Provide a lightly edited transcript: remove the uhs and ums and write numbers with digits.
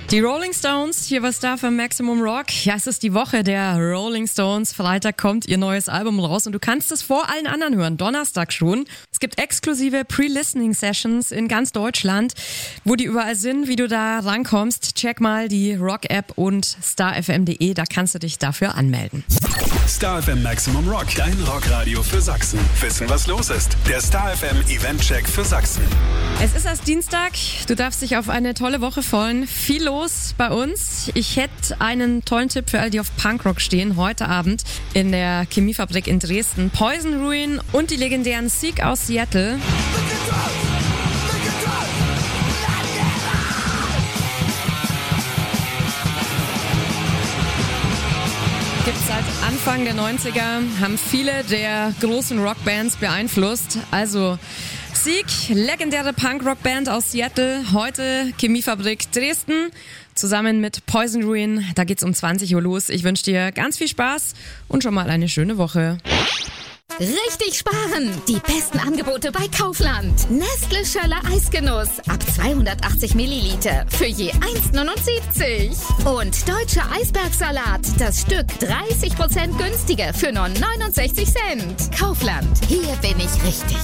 Die Rolling Stones, hier was da für Maximum Rock. Ja, es ist die Woche der Rolling Stones. Freitag kommt ihr neues Album raus und du kannst es vor allen anderen hören, Donnerstag schon. Es gibt exklusive Pre-Listening-Sessions in ganz Deutschland. Wo die überall sind, wie du da rankommst, check mal die Rock-App und starfm.de, da kannst du dich dafür anmelden. Star FM Maximum Rock, dein Rockradio für Sachsen. Wissen, was los ist. Der Star FM Event-Check für Sachsen. Es ist erst Dienstag, du darfst dich auf eine tolle Woche freuen. Viel los bei uns. Ich hätte einen tollen Tipp für all die auf Punkrock stehen. Heute Abend in der Chemiefabrik in Dresden. Poison Ruin und die legendären Seek aus Seattle. Gibt's seit Anfang der 90er, haben viele der großen Rockbands beeinflusst. Also Seek, legendäre Punk-Rock-Band aus Seattle, heute Chemiefabrik Dresden, zusammen mit Poison Ruin. Da geht's um 20 Uhr los. Ich wünsche dir ganz viel Spaß und schon mal eine schöne Woche. Richtig sparen! Die besten Angebote bei Kaufland. Nestle Schöller Eisgenuss ab 280 Milliliter für je 1,79. Und Deutscher Eisbergsalat, das Stück 30% günstiger für nur 69 Cent. Kaufland, hier bin ich richtig.